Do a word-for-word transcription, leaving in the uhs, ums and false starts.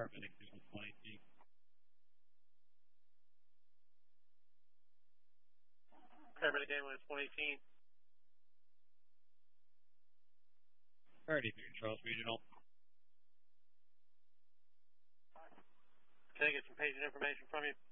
Paramedic Visual one eighteen. Paramedic Ambulance one eighteen. Alrighty, Charles Regional. Can I get some patient information from you?